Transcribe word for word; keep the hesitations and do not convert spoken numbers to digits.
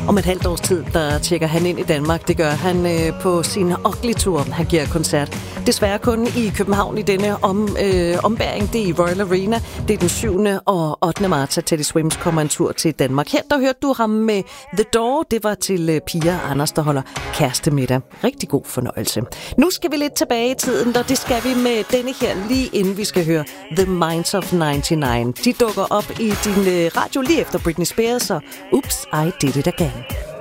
Om et halvt års tid, der tjekker han ind i Danmark. Det gør han øh, på sin Ugly Tour. Han giver koncert. Desværre kun i København i denne om, øh, ombæring. Det er i Royal Arena. Det er den syvende og ottende marts, at Teddy Swims kommer en tur til Danmark. Her der hørte du ham med The Door. Det var til øh, Pia og Anders, der holder kærestemiddag. Rigtig god fornøjelse. Nu skal vi lidt tilbage i tiden, og det skal vi med denne her, lige inden vi skal høre The Minds of ninety-nine. De dukker op i din øh, radio lige efter Britney Spears og Oops, I Did It Again.